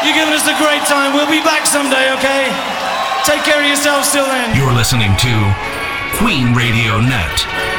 You're giving us a great time. We'll be back someday, okay? Take care of yourselves till then. You're listening to Queen Radio Net.